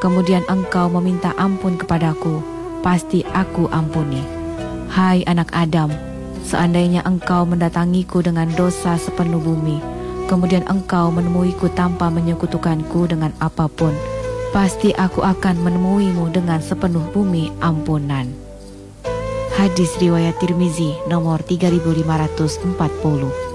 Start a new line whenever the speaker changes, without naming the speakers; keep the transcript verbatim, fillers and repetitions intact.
kemudian engkau meminta ampun kepadaku, pasti aku ampuni. Hai anak Adam, seandainya engkau mendatangiku dengan dosa sepenuh bumi, kemudian engkau menemuiku tanpa menyekutukanku dengan apapun, pasti aku akan menemuimu dengan sepenuh bumi ampunan. Hadis riwayat Tirmizi nomor tiga ribu lima ratus empat puluh.